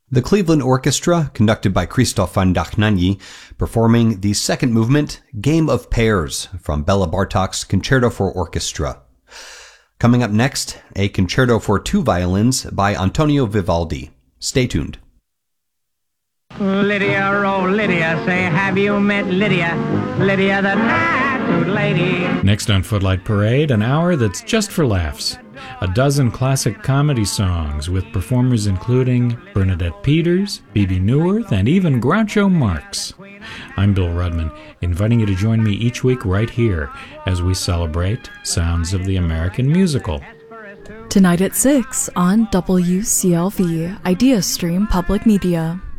The Cleveland Orchestra, conducted by Christophe van Dachnagny, performing the second movement, Game of Pairs, from Bela Bartok's Concerto for Orchestra. Coming up next, a concerto for two violins by Antonio Vivaldi. Stay tuned. Lydia, oh Lydia, say have you met Lydia? Lydia the tattooed lady. Next on Footlight Parade, an hour that's just for laughs. A dozen classic comedy songs with performers including Bernadette Peters, Bebe Neuwirth, and even Groucho Marx. I'm Bill Rudman, inviting you to join me each week right here as we celebrate Sounds of the American Musical. Tonight at 6 on WCLV, IdeaStream Public Media.